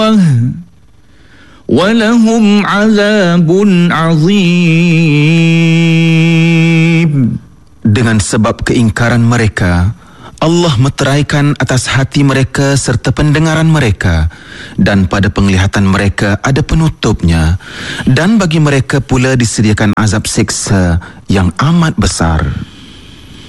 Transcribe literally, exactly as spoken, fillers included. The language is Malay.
وَلَهُمْ عَذَابٌ عَظِيمٌ. Dengan sebab keingkaran mereka, Allah meteraikan atas hati mereka serta pendengaran mereka, dan pada penglihatan mereka ada penutupnya, dan bagi mereka pula disediakan azab siksa yang amat besar.